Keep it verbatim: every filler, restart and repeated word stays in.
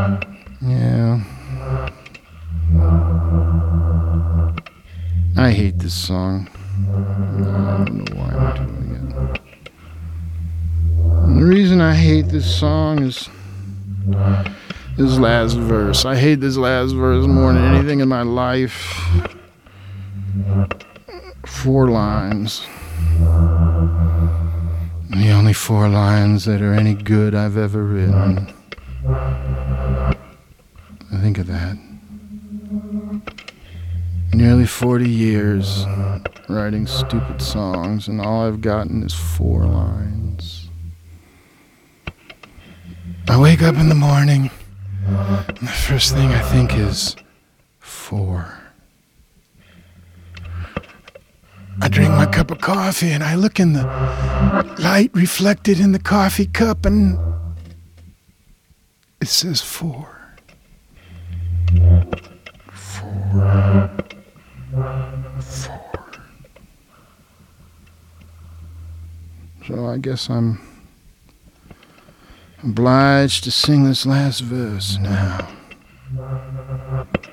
Yeah. I hate this song. I don't know why I'm doing it. And the reason I hate this song is this last verse. I hate this last verse more than anything in my life. Four lines. The only four lines that are any good I've ever written. Think of that. Nearly forty years writing stupid songs, and all I've gotten is four lines. I wake up in the morning, and the first thing I think is four. I drink my cup of coffee, and I look in the light reflected in the coffee cup, and it says four. Four. Four. So I guess I'm obliged to sing this last verse now.